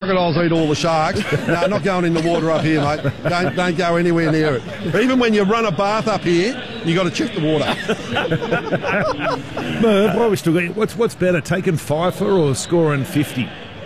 crocodiles eat all the sharks. No, not going in the water up here, mate. Don't go anywhere near it. Even when you run a bath up here, you got to check the water. Merv, why we still got, what's better, taking fifer or scoring 50?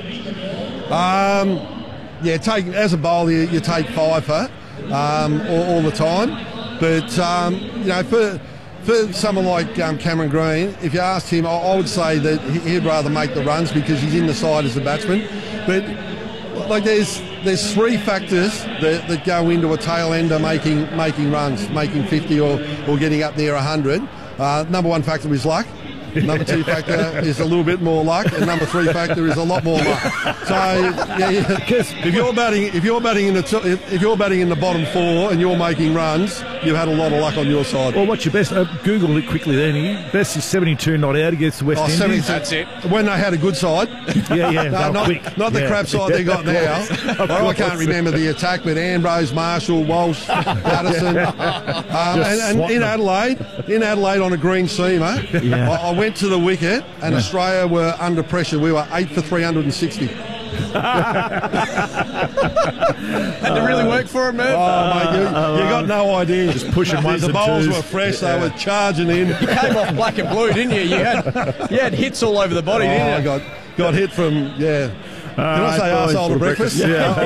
Yeah, as a bowler, you take fifer all the time. But, you know, for someone like Cameron Green, if you asked him, I would say that he'd rather make the runs because he's in the side as a batsman. But, like, there's three factors that go into a tail ender making runs, making 50 or getting up there 100. Number one factor is luck. Number two factor is a little bit more luck, and number three factor is a lot more luck. So, if you're batting in the bottom four and you're making runs, you've had a lot of luck on your side. Well, what's your best? Googled it quickly. Then best is 72 not out against the West Indies. That's it. When they had a good side. Yeah. Not the crap side they got now. I can't remember the attack, but Ambrose, Marshall, Walsh, Patterson, and in Adelaide on a green seamer. Yeah. I went to the wicket and Australia were under pressure. We were 8 for 360. Had to really work for it, man. Oh, mate, you got no idea. Just pushing ones the and bowls twos. were fresh. They were charging in. You came off black and blue, didn't you? You had hits all over the body, didn't you? I got hit from, Did I say arsehole to breakfast?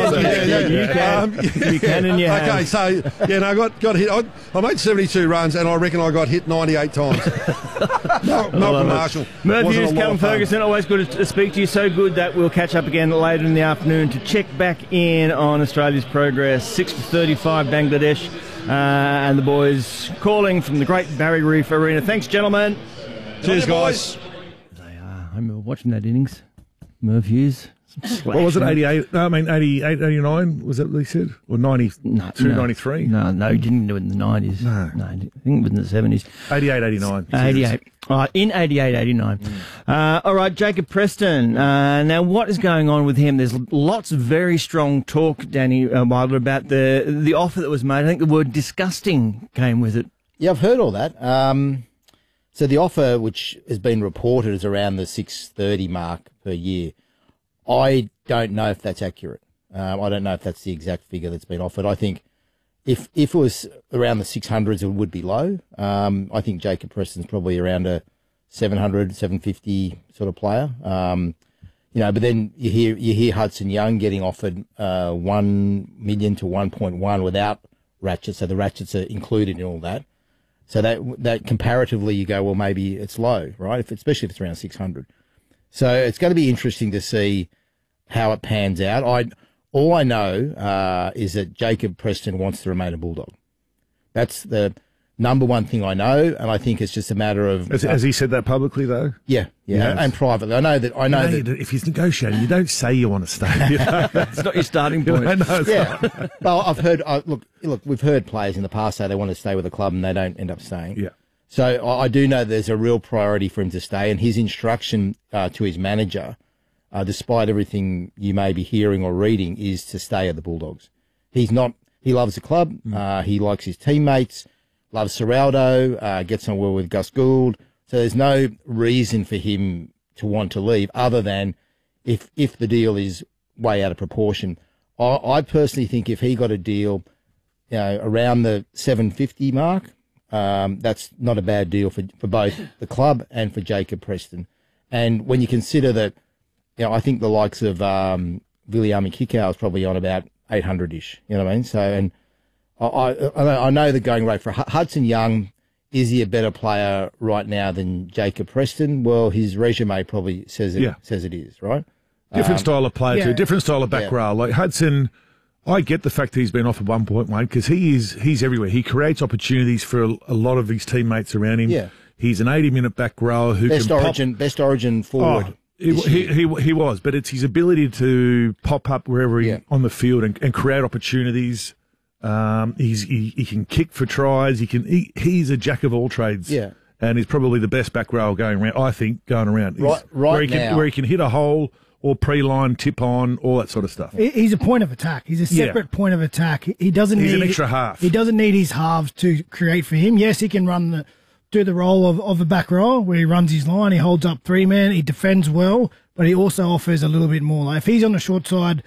Yeah. You can and you have. Okay, so, I got hit. I made 72 runs and I reckon I got hit 98 times. Malcolm Marshall. Merv Hughes, Wasn't a lot Calvin of fun. Ferguson, always good to speak to you. So good that we'll catch up again later in the afternoon to check back in on Australia's progress. 6 for 35 Bangladesh, and the boys calling from the Great Barrier Reef Arena. Thanks, gentlemen. Cheers, guys. They are. I remember watching that innings. Merv Hughes. What was it, 88? No, I mean, 88, 89, was that what they said? Or 92, 93? No, he didn't do it in the 90s. No, I think it was in the 70s. 88, 89. 88. In 88, 89. All right, Jacob Preston. Now, what is going on with him? There's lots of very strong talk, Danny Wilder, about the offer that was made. I think the word disgusting came with it. Yeah, I've heard all that. So the offer, which has been reported, is around the 630 mark per year. I don't know if that's accurate. I don't know if that's the exact figure that's been offered. I think if it was around the 600s, it would be low. I think Jacob Preston's probably around a 700, 750 sort of player. But then you hear Hudson Young getting offered 1 million to 1.1 without ratchets, so the ratchets are included in all that. So that comparatively, you go, well, maybe it's low, right? Especially if it's around 600. So it's going to be interesting to see how it pans out. All I know is that Jacob Preston wants to remain a Bulldog. That's the number one thing I know, and I think it's just a matter of. Has he said that publicly though? Yeah, and privately. I know that. If he's negotiating, you don't say you want to stay. It's not your starting point. Well, I've heard. Look, we've heard players in the past say they want to stay with the club and they don't end up staying. Yeah. So I do know there's a real priority for him to stay, and his instruction to his manager, despite everything you may be hearing or reading, is to stay at the Bulldogs. He loves the club. He likes his teammates, loves Serraldo, gets on well with Gus Gould. So there's no reason for him to want to leave other than if the deal is way out of proportion. I personally think if he got a deal, around the 750 mark, that's not a bad deal for both the club and for Jacob Preston. And when you consider that, I think the likes of Viliami Kikau is probably on about 800-ish, you know what I mean? So, and I know the going rate for Hudson Young, is he a better player right now than Jacob Preston? Well, his resume probably says it is, right? Different style of player too, different style of back row. Like Hudson, I get the fact that he's been offered 1.1 because he's everywhere. He creates opportunities for a lot of his teammates around him. Yeah. He's an 80-minute back rower who best origin forward. He was, but it's his ability to pop up wherever on the field and create opportunities. He can kick for tries. He's a jack of all trades. Yeah. And he's probably the best back rower going around, I think, going around. Where he can hit a hole or pre-line, tip on, all that sort of stuff. He's a point of attack. He's a separate point of attack. He's an extra half. He doesn't need his halves to create for him. Yes, he can do the role of a back rower where he runs his line, he holds up three-man, he defends well, but he also offers a little bit more. Like if he's on the short side